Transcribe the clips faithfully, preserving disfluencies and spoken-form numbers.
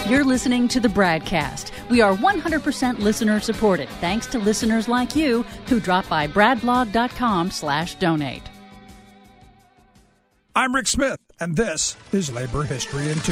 You're listening to the Bradcast. We are one hundred percent listener supported, thanks to listeners like you who drop by bradblog.com slash donate. I'm Rick Smith, and this is Labor History in Two.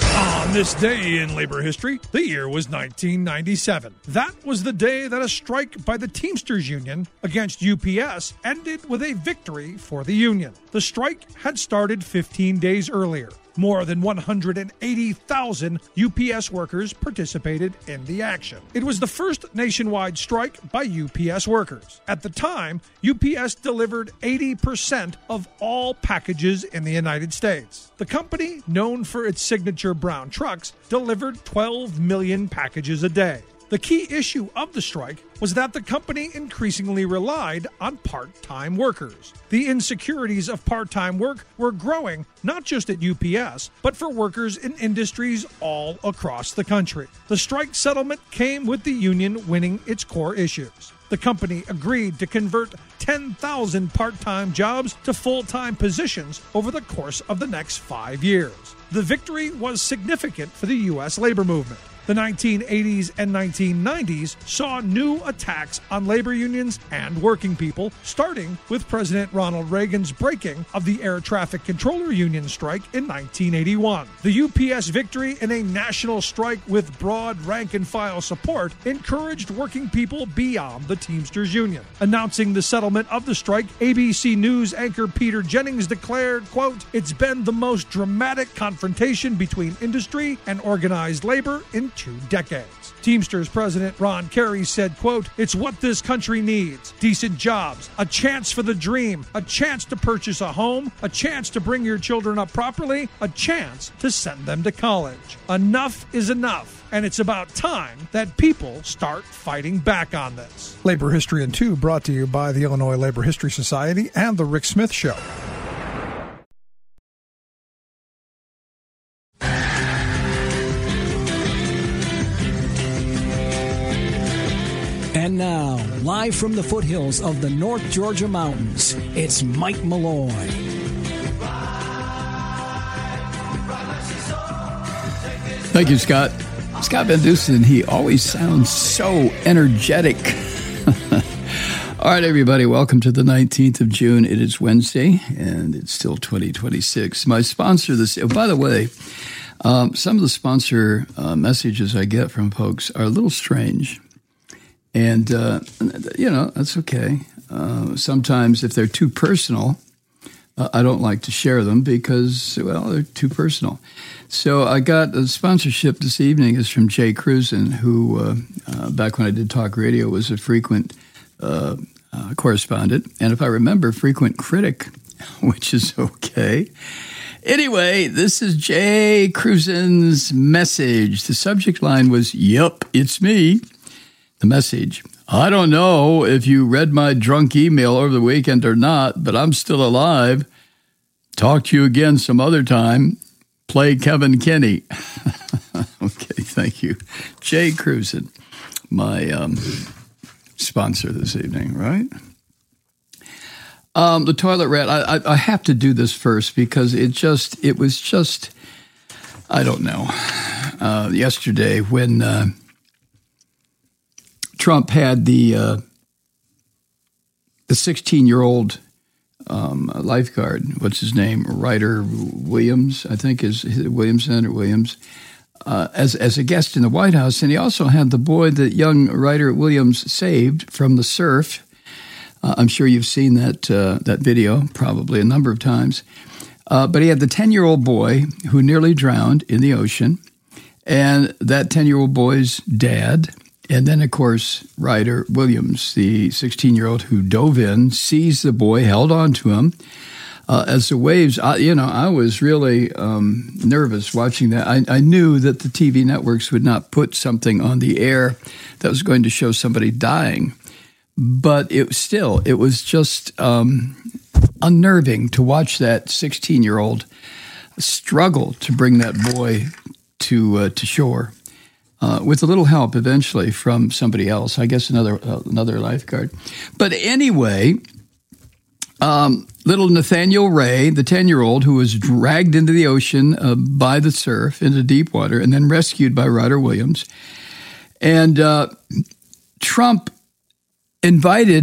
On this day in labor history, the year was nineteen ninety-seven. That was the day that a strike by the Teamsters Union against U P S ended with a victory for the union. The strike had started fifteen days earlier. More than one hundred eighty thousand U P S workers participated in the action. It was the first nationwide strike by U P S workers. At the time, U P S delivered eighty percent of all packages in the United States. The company, known for its signature brown trucks, delivered twelve million packages a day. The key issue of the strike was that the company increasingly relied on part-time workers. The insecurities of part-time work were growing not just at U P S, but for workers in industries all across the country. The strike settlement came with the union winning its core issues. The company agreed to convert ten thousand part-time jobs to full-time positions over the course of the next five years. The victory was significant for the U S labor movement. The nineteen eighties and nineteen nineties saw new attacks on labor unions and working people, starting with President Ronald Reagan's breaking of the Air Traffic Controller Union strike in nineteen eighty-one. The U P S victory in a national strike with broad rank-and-file support encouraged working people beyond the Teamsters Union. Announcing the settlement of the strike, A B C News anchor Peter Jennings declared, quote, "It's been the most dramatic confrontation between industry and organized labor in two decades." Teamsters President Ron Carey said, quote, "It's what this country needs. Decent jobs, a chance for the dream, a chance to purchase a home, a chance to bring your children up properly, a chance to send them to college. Enough is enough, and it's about time that people start fighting back on this." Labor History in Two brought to you by the Illinois Labor History Society and The Rick Smith Show. And now, live from the foothills of the North Georgia mountains, it's Mike Malloy. Thank you, Scott. Scott Van Dusen, he always sounds so energetic. All right, everybody, welcome to the nineteenth of June. It is Wednesday, and it's still twenty twenty-six. My sponsor this, oh, by the way, um, some of the sponsor uh, messages I get from folks are a little strange. And, uh, you know, that's okay. Uh, sometimes if they're too personal, uh, I don't like to share them because, well, they're too personal. So I got a sponsorship this evening is from Jay Cruzen, who, uh, uh, back when I did talk radio, was a frequent uh, uh, correspondent. And if I remember, frequent critic, which is okay. Anyway, this is Jay Cruzen's message. The subject line was, "Yup, it's me." The message: "I don't know if you read my drunk email over the weekend or not, but I'm still alive. Talk to you again some other time. Play Kevin Kinney." Okay, thank you. Jay Cruzen, my um, sponsor this evening, right? Um, the toilet rat, I, I, I have to do this first because it just, it was just, I don't know. Uh, yesterday when... Uh, Trump had the uh, the sixteen-year-old um, lifeguard, what's his name, Ryder Williams, I think is Williamson or Williams, uh, as as a guest in the White House, and he also had the boy that young Ryder Williams saved from the surf. Uh, I'm sure you've seen that uh, that video probably a number of times. Uh, but he had the ten-year-old boy who nearly drowned in the ocean, and that ten-year-old boy's dad. And then, of course, Ryder Williams, the sixteen-year-old who dove in, seized the boy, held on to him. Uh, as the waves, I, you know, I was really um, nervous watching that. I, I knew that the T V networks would not put something on the air that was going to show somebody dying. But it still, it was just um, unnerving to watch that sixteen-year-old struggle to bring that boy to uh, to shore. Uh, with a little help eventually from somebody else, I guess another uh, another lifeguard. But anyway, Um, little Nathaniel Ray, the ten-year-old who was dragged into the ocean uh, by the surf into deep water and then rescued by Ryder Williams. And uh, Trump invited